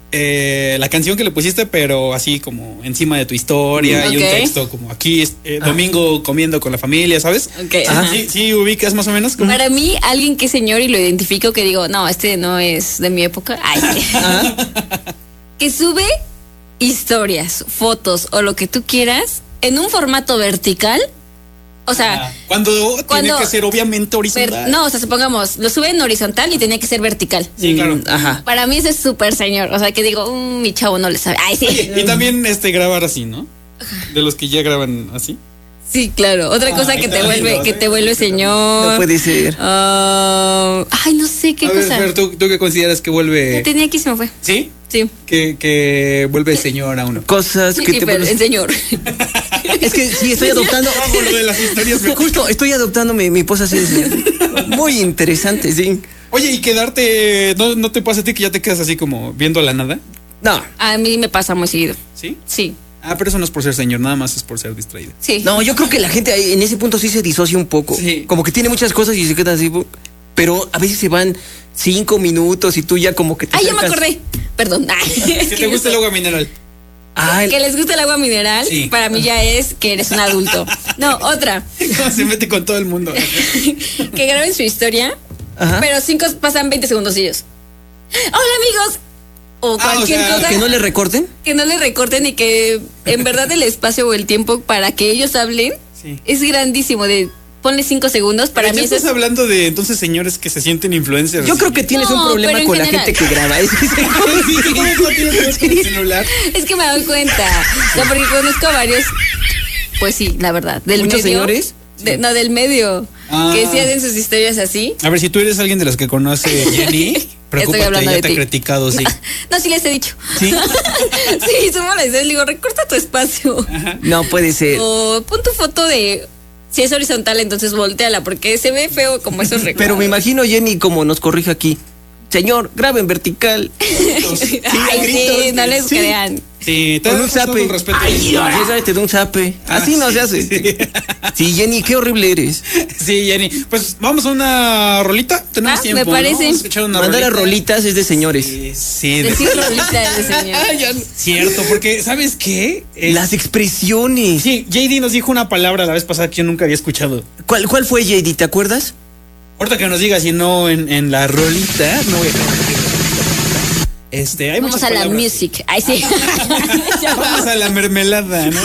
la canción que le pusiste, pero así como encima de tu historia y un texto como aquí, domingo comiendo con la familia, ¿sabes? Okay. Sí, ubicas más o menos. ¿Cómo? Para mí, alguien que es señor y lo identifico, que digo, no, este no es de mi época. Ay, que sube historias, fotos o lo que tú quieras en un formato vertical. O sea, cuando tiene que ser obviamente horizontal. No, o sea, supongamos, lo sube en horizontal y tenía que ser vertical. Sí, claro. Ajá. Para mí ese es súper señor. O sea, que digo, mi chavo no le sabe. Ay, sí. Oye, y también grabar así, ¿no? De los que ya graban así. Sí, claro. Otra cosa que te vuelve señor. No puede ser. Ay, no sé qué cosa. A ver, ¿tú qué consideras que vuelve? Lo tenía aquí, se me fue. ¿Sí? Sí. Que vuelve señor a uno. Cosas que te vuelven el señor. Es que sí, estoy adoptando. Lo de las historias. Justo, estoy adoptando mi pose así de señor. Muy interesante, sí. Oye, ¿y quedarte, no te pasa a ti que ya te quedas así como viendo a la nada? No. A mí me pasa muy seguido. ¿Sí? Sí. Pero eso no es por ser señor, nada más es por ser distraído. Sí. No, yo creo que la gente ahí, en ese punto sí se disocia un poco. Sí. Como que tiene muchas cosas y se queda así. Pero a veces se van 5 minutos y tú ya como que te ya me acordé. Perdón. Que te gusta el agua mineral. Que les guste el agua mineral, sí. Para mí ya es que eres un adulto. No, otra. Se mete con todo el mundo. Que graben su historia, pero pasan 20 segundosillos. Hola, amigos. O cualquier cosa. ¿Que no le recorten? Que no le recorten y que en verdad el espacio o el tiempo para que ellos hablen es grandísimo. Ponle 5 segundos. Para mí estás hablando de entonces señores que se sienten influencers. Yo creo que tienes un problema con la gente que graba. Es que me doy cuenta. No, porque conozco a varios. Pues sí, la verdad. Del ¿Muchos medio, señores? No, del medio. Que sí hacen sus historias así. A ver, si tú eres alguien de las que conoce Jenny, preocúpate, hablando ya te ti. ha criticado, sí. No, sí les he dicho. ¿Sí? Sí, somos las les digo, recorta tu espacio. No puede ser. O pon tu foto de... Si es horizontal, entonces volteala, porque se ve feo como esos recuerdos. Pero me imagino Jenny como nos corrige aquí. Señor, graben vertical. Sí, no les crean. Sí, con un zape. Te da un zape. Así no se hace. Sí, Jenny, qué horrible eres. Sí, Jenny. Pues vamos a una rolita. Tenemos tiempo. Me parece. ¿No? Mandar a rolitas es de señores. Sí. Decir rolitas de señores. Cierto, porque ¿sabes qué? Las expresiones. Sí, JD nos dijo una palabra la vez pasada que yo nunca había escuchado. ¿Cuál fue, JD? ¿Te acuerdas? Ahorita que nos diga, si no en la rolita, no voy a hay vamos a la music. Ay, sí. Vamos a la mermelada, ¿no?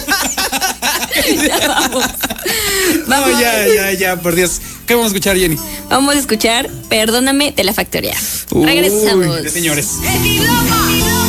Ya vamos. No, ya, por Dios. ¿Qué vamos a escuchar, Jenny? Vamos a escuchar Perdóname de La Factoría. Regresamos. Señores. ¡El